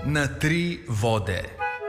na tri vode.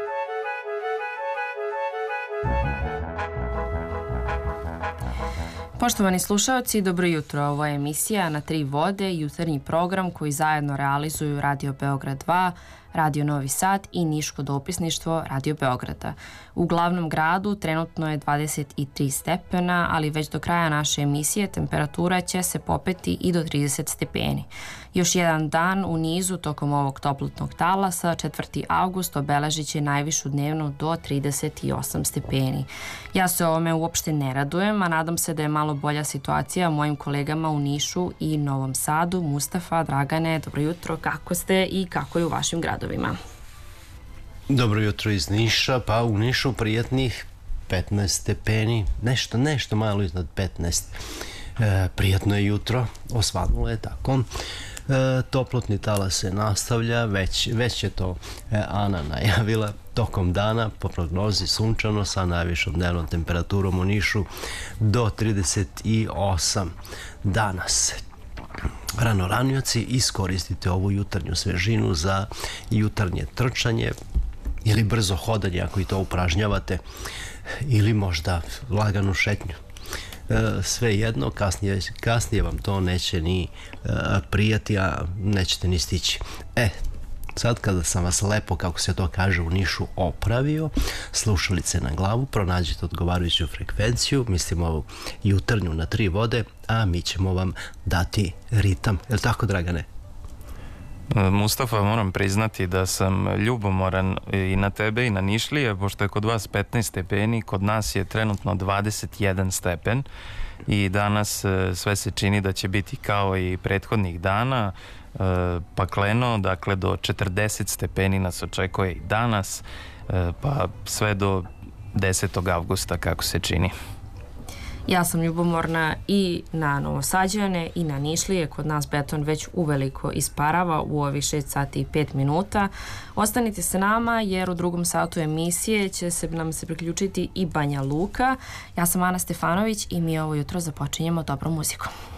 Poštovani slušaoci, dobro jutro. Ovo je emisija Na tri vode, jutarnji program koji zajedno realizuju Radio Beograd 2, Radio Novi Sad i Niško dopisništvo Radio Beograda. U glavnom gradu trenutno je 23 stepena, ali već do kraja naše emisije temperatura će se popeti i do 30 stepeni. Još jedan dan u nizu tokom ovog toplotnog talasa, 4. avgust, obeležit će najvišu dnevnu do 38 stepeni. Ja se ovome uopšte ne radujem, a nadam se da je malo bolja situacija mojim kolegama u Nišu i Novom Sadu. Mustafa, Dragane, dobro jutro, kako ste i kako je u vašim gradovima? Dobro jutro iz Niša, pa u Nišu prijatnih 15 stepeni, nešto malo iznad 15. Prijatno je jutro, osvanulo je tako. Toplotni talas se nastavlja, već je to Ana najavila tokom dana, po prognozi sunčano sa najvišom dnevnom temperaturom u Nišu do 38 danas. Ranoranioci, iskoristite ovu jutarnju svežinu za jutarnje trčanje ili brzo hodanje ako i to upražnjavate, ili možda laganu šetnju. Svejedno, kasnije vam to neće ni prijati, a nećete ni stići. Sad kada sam vas lepo, kako se to kaže u Nišu, opravio, slušalice na glavu, pronađite odgovarajuću frekvenciju, mislim ovu jutarnju na tri vode, a mi ćemo vam dati ritam. Je li tako, Dragane? Mustafa, moram priznati da sam ljubomoran i na tebe i na Nišlije, pošto je kod vas 15 stepeni, kod nas je trenutno 21 stepen i danas sve se čini da će biti kao i prethodnih dana, pakleno, dakle do 40 stepeni nas očekuje i danas, pa sve do 10. avgusta kako se čini. Ja sam ljubomorna i na Novosađane i na Nišlije. Kod nas beton već uveliko isparava u ovih 6 sati i 5 minuta. Ostanite sa nama jer u drugom satu emisije će nam se priključiti i Banja Luka. Ja sam Ana Stefanović i mi ovo jutro započinjemo dobrom muzikom.